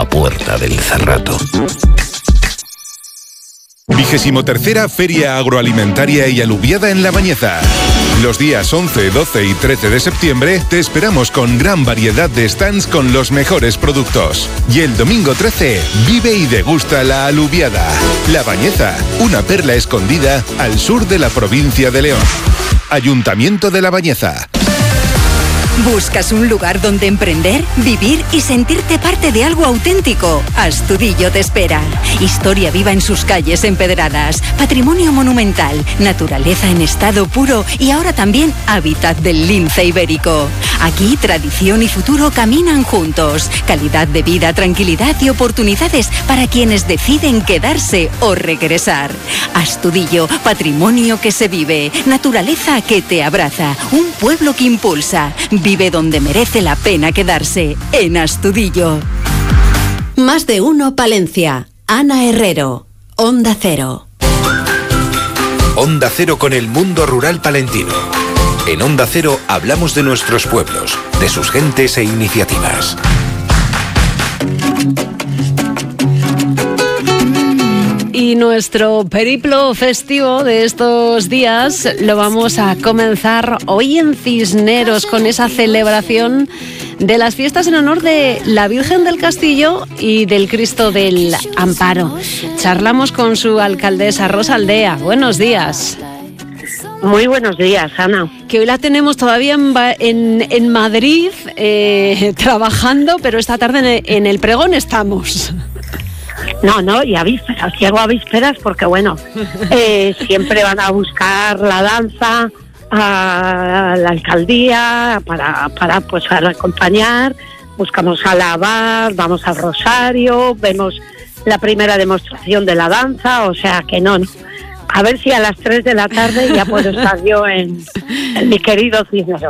la puerta del Cerrato. 23ª Feria Agroalimentaria y Alubiada en La Bañeza. Los días 11, 12 y 13 de septiembre te esperamos con gran variedad de stands con los mejores productos. Y el domingo 13, vive y degusta la alubiada. La Bañeza, una perla escondida al sur de la provincia de León. Ayuntamiento de La Bañeza. ¿Buscas un lugar donde emprender, vivir y sentirte parte de algo auténtico? Astudillo te espera. Historia viva en sus calles empedradas, patrimonio monumental, naturaleza en estado puro y ahora también hábitat del lince ibérico. Aquí tradición y futuro caminan juntos. Calidad de vida, tranquilidad y oportunidades para quienes deciden quedarse o regresar. Astudillo, patrimonio que se vive, naturaleza que te abraza, un pueblo que impulsa. Vive donde merece la pena quedarse, en Astudillo. Más de uno Palencia. Ana Herrero, Onda Cero. Onda Cero con el mundo rural palentino. En Onda Cero hablamos de nuestros pueblos, de sus gentes e iniciativas. Y nuestro periplo festivo de estos días lo vamos a comenzar hoy en Cisneros con esa celebración de las fiestas en honor de la Virgen del Castillo y del Cristo del Amparo. Charlamos con su alcaldesa, Rosa Aldea. Buenos días. Muy buenos días, Ana. Que hoy la tenemos todavía en Madrid trabajando, pero esta tarde en el pregón estamos. No, y a vísperas, llego a vísperas porque siempre van a buscar la danza a la alcaldía para acompañar, buscamos alabar, vamos al Rosario, vemos la primera demostración de la danza, o sea que no. A ver si a las 3 de la tarde ya puedo estar yo en mi querido Cisneros.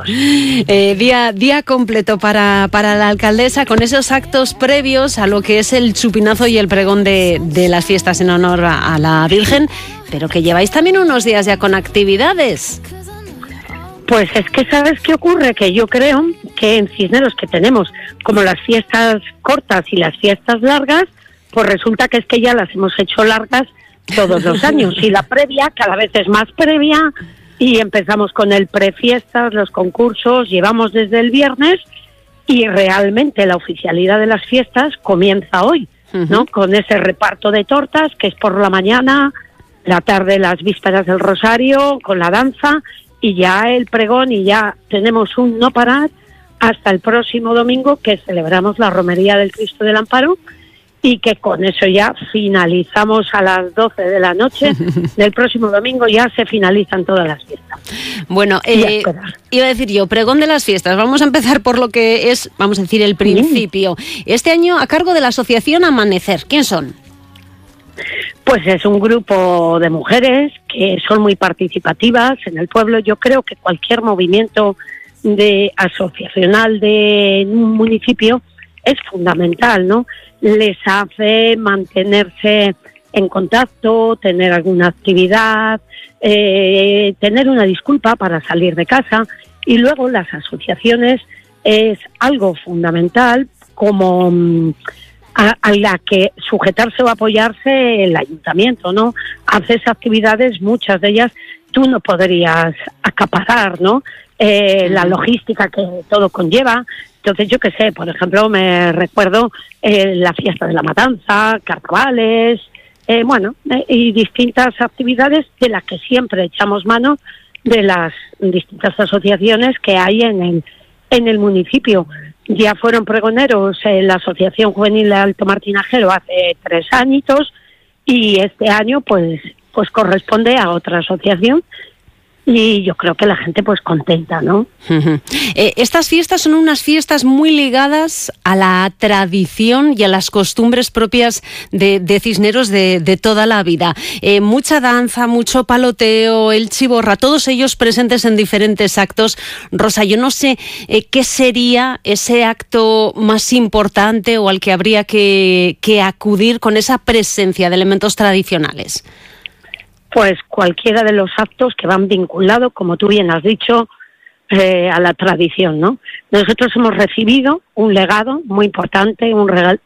Día completo para la alcaldesa con esos actos previos a lo que es el chupinazo y el pregón de las fiestas en honor a la Virgen, pero que lleváis también unos días ya con actividades. Pues es que ¿sabes qué ocurre? Que yo creo que en Cisneros, que tenemos como las fiestas cortas y las fiestas largas, pues resulta que es que ya las hemos hecho largas todos los años, y la previa cada vez es más previa, y empezamos con el prefiestas, los concursos, llevamos desde el viernes, y realmente la oficialidad de las fiestas comienza hoy, ¿no? Con ese reparto de tortas, que es por la mañana, la tarde las vísperas del Rosario, con la danza, y ya el pregón, y ya tenemos un no parar hasta el próximo domingo, que celebramos la romería del Cristo del Amparo, y que con eso ya finalizamos a las 12 de la noche del próximo domingo, ya se finalizan todas las fiestas. Bueno, iba a decir yo, pregón de las fiestas, vamos a empezar por lo que es, vamos a decir, el principio. Este año a cargo de la asociación Amanecer, ¿quién son? Pues es un grupo de mujeres que son muy participativas en el pueblo. Yo creo que cualquier movimiento asociacional de un municipio es fundamental, ¿no? Les hace mantenerse en contacto, tener alguna actividad, tener una disculpa para salir de casa, y luego las asociaciones es algo fundamental como a la que sujetarse o apoyarse el ayuntamiento, ¿no? Haces actividades, muchas de ellas tú no podrías acaparar, ¿no? La logística que todo conlleva. Entonces, yo qué sé, por ejemplo, me recuerdo la fiesta de la matanza, carnavales, y distintas actividades de las que siempre echamos mano de las distintas asociaciones que hay en el municipio. Ya fueron pregoneros la Asociación Juvenil de Alto Martinajero hace 3 añitos, y este año pues corresponde a otra asociación, y yo creo que la gente pues contenta, ¿no? Estas fiestas son unas fiestas muy ligadas a la tradición y a las costumbres propias de Cisneros de toda la vida. Mucha danza, mucho paloteo, el chiborra, todos ellos presentes en diferentes actos. Rosa, yo no sé qué sería ese acto más importante o al que habría que acudir con esa presencia de elementos tradicionales. Pues cualquiera de los actos que van vinculados, como tú bien has dicho, a la tradición, ¿no? Nosotros hemos recibido un legado muy importante, un